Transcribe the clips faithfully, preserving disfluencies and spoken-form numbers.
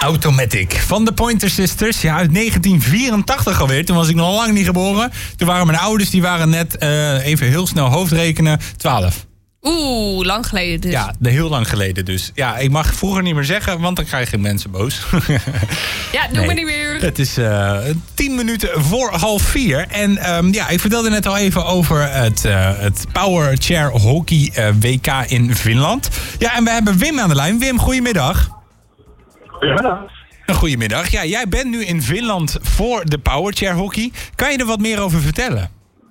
Automatic van de Pointer Sisters. Ja, uit negentien vierentachtig alweer. Toen was ik nog lang niet geboren. Toen waren mijn ouders, die waren net, uh, even heel snel hoofdrekenen, twaalf. Oeh, lang geleden dus. Ja, de heel lang geleden dus. Ja, ik mag vroeger niet meer zeggen, want dan krijgen mensen boos. Ja, doe nee, maar niet meer. Het is uh, tien minuten voor half vier. En um, ja, ik vertelde net al even over het, uh, het Power Chair Hockey uh, W K in Finland. Ja, en we hebben Wim aan de lijn. Wim, goedemiddag. Goedemiddag. Goedemiddag. Ja, jij bent nu in Finland voor de Power Chair Hockey. Kan je er wat meer over vertellen?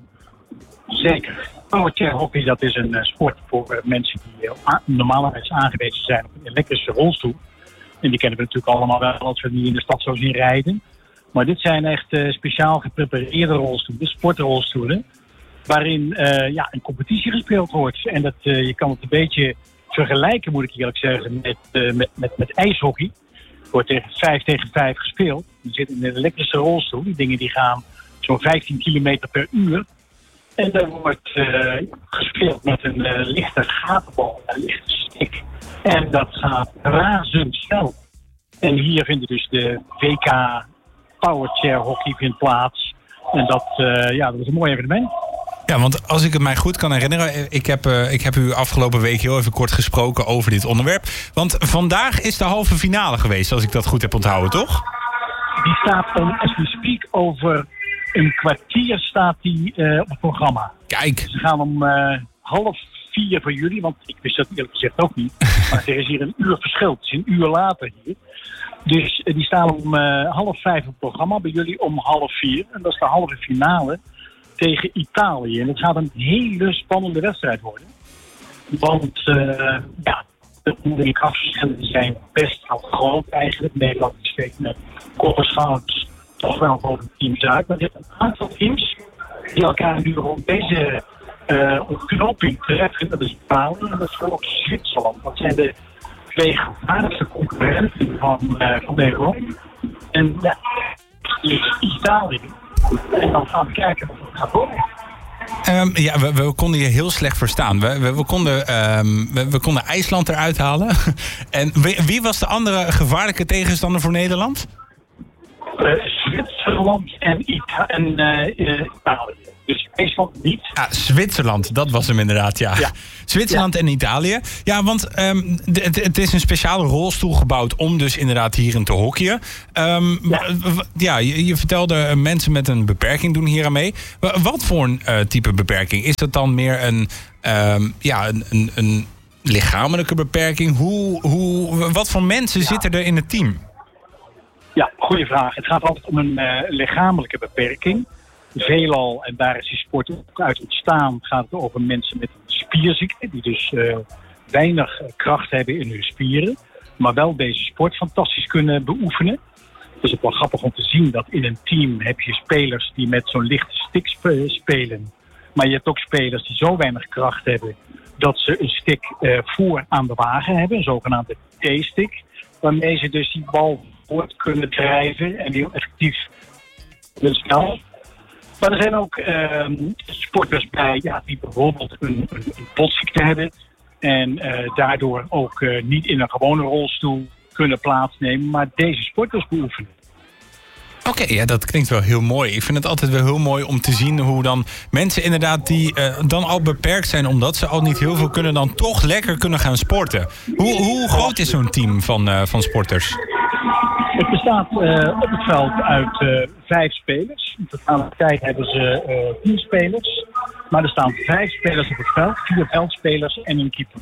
Zeker. Power Chair Hockey, dat is een uh, sport voor uh, mensen die uh, a- normalerwijs aangewezen zijn op een elektrische rolstoel. En die kennen we natuurlijk allemaal wel als we die in de stad zo zien rijden. Maar dit zijn echt uh, speciaal geprepareerde rolstoelen, sportrolstoelen, waarin uh, ja, een competitie gespeeld wordt. En dat, uh, je kan het een beetje vergelijken, moet ik eerlijk zeggen, met, uh, met, met, met ijshockey. Er wordt tegen vijf tegen vijf gespeeld. Je zit in een elektrische rolstoel. Die dingen die gaan zo'n vijftien kilometer per uur. En dan wordt uh, gespeeld met een uh, lichte gatenbal, een lichte stick. En dat gaat razendsnel. En hier vindt dus de W K Power Chair Hockey vindt plaats. En dat, uh, ja, dat is een mooi evenement. Ja, want als ik het mij goed kan herinneren, ik heb, uh, ik heb u afgelopen week heel even kort gesproken over dit onderwerp. Want vandaag is de halve finale geweest, als ik dat goed heb onthouden, toch? Die staat om, as we speak, over een kwartier staat die uh, op het programma. Kijk. Ze gaan om uh, half vier voor jullie, want ik wist dat eerlijk gezegd ook niet. Maar er is hier een uur verschil, het is een uur later hier. Dus uh, die staan om uh, half vijf op het programma, bij jullie om half vier. En dat is de halve finale tegen Italië. En het gaat een hele spannende wedstrijd worden. Want uh, ja, de onderlinge krachtverschillen zijn best wel groot eigenlijk. Nederland steekt met kopperschouders toch wel grote teams uit. Maar je hebt een aantal teams die elkaar nu rond deze uh, ontknoping treffen. Dat is Italië en dat is ook Zwitserland. Dat zijn de twee gevaarlijkste concurrenten van, uh, van Nederland. En ja, dus Italië. En dan gaan we kijken of het gaat worden. Um, ja, we, we konden je heel slecht verstaan. We, we, we, konden, um, we, we konden IJsland eruit halen. En wie, wie was de andere gevaarlijke tegenstander voor Nederland? Uh, Zwitserland en, Ita- en uh, uh, Italië. Dus IJsland niet. Ah, Zwitserland, dat was hem inderdaad, ja. ja. Zwitserland ja. en Italië. Ja, want um, d- d- het is een speciale rolstoel gebouwd om dus inderdaad hierin te hockeyen. Um, ja, w- ja je, je vertelde uh, mensen met een beperking doen hier aan mee. W- wat voor een uh, type beperking? Is dat dan meer een, um, ja, een, een, een lichamelijke beperking? Hoe, hoe, wat voor mensen ja. zitten er in het team? Ja, goede vraag. Het gaat altijd om een uh, lichamelijke beperking. Veelal, en daar is die sport ook uit ontstaan, gaat het over mensen met een spierziekte, die dus uh, weinig kracht hebben in hun spieren, maar wel deze sport fantastisch kunnen beoefenen. Het is ook wel grappig om te zien dat in een team heb je spelers die met zo'n lichte stick sp- spelen, maar je hebt ook spelers die zo weinig kracht hebben dat ze een stick uh, voor aan de wagen hebben, een zogenaamde T-stick, waarmee ze dus die bal voort kunnen drijven en heel effectief en snel. Maar er zijn ook uh, sporters bij ja, die bijvoorbeeld een, een, een botziekte hebben en uh, daardoor ook uh, niet in een gewone rolstoel kunnen plaatsnemen, maar deze sporters beoefenen. Oké, okay, ja, dat klinkt wel heel mooi. Ik vind het altijd wel heel mooi om te zien hoe dan mensen inderdaad die uh, dan al beperkt zijn omdat ze al niet heel veel kunnen, dan toch lekker kunnen gaan sporten. Hoe, hoe groot is zo'n team van, uh, van sporters? Het bestaat uh, op het veld uit uh, vijf spelers. In totaliteit hebben ze uh, tien spelers. Maar er staan vijf spelers op het veld, vier veldspelers en een keeper.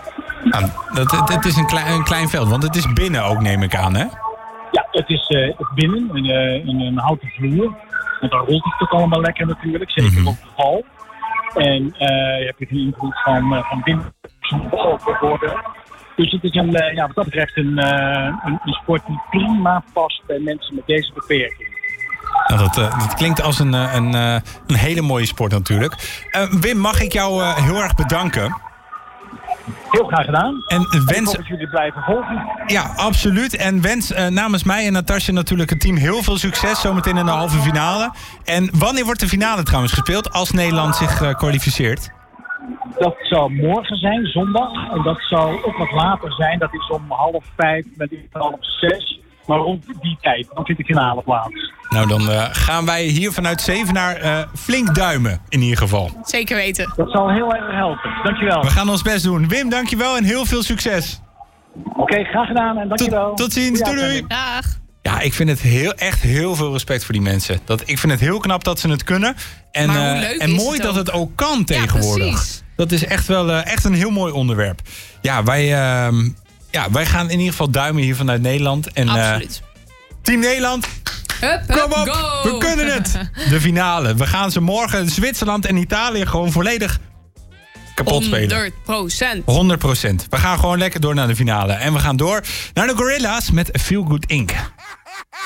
Ah, dat, het, het is een klein, een klein veld, want het is binnen ook, neem ik aan, hè? Ja, het is uh, binnen, in, uh, in een houten vloer. En dan rolt het ook allemaal lekker natuurlijk, zeker mm-hmm. op de bal. En uh, je hebt een invloed van, uh, van binnen zo'n bal bijvoorbeeld. Dus het is een, uh, ja, wat dat betreft een, uh, een, een sport die prima past bij mensen met deze beperking. Nou, dat, uh, dat klinkt als een, een, uh, een hele mooie sport natuurlijk. Uh, Wim, mag ik jou uh, heel erg bedanken? Heel graag gedaan. En wens... Ik hoop dat jullie blijven volgen. Ja, absoluut. En wens uh, namens mij en Natasja natuurlijk het team heel veel succes zometeen in de halve finale. En wanneer wordt de finale trouwens gespeeld als Nederland zich uh, kwalificeert? Dat zou morgen zijn, zondag. En dat zou ook wat later zijn. Dat is om half vijf met half zes. Maar rond die tijd, dan zit de finale plaats. Nou, dan uh, gaan wij hier vanuit Zevenaar uh, flink duimen, in ieder geval. Zeker weten. Dat zal heel erg helpen. Dankjewel. We gaan ons best doen. Wim, dankjewel en heel veel succes. Oké, okay, graag gedaan en dankjewel. Tot, tot ziens, doei doei. Dag. Ja, ik vind het heel, echt heel veel respect voor die mensen. Dat, ik vind het heel knap dat ze het kunnen. En, maar hoe leuk uh, en is mooi het dat ook? het ook kan tegenwoordig. Ja, precies. Dat is echt wel uh, echt een heel mooi onderwerp. Ja, wij, uh, ja, wij gaan in ieder geval duimen hier vanuit Nederland. En, Absoluut. Uh, Team Nederland, Hup, hup, kom op, go. we kunnen het. De finale. We gaan ze morgen Zwitserland en Italië gewoon volledig kapot spelen. honderd procent. honderd procent. We gaan gewoon lekker door naar de finale. En we gaan door naar de Gorilla's met Feel Good Incorporated.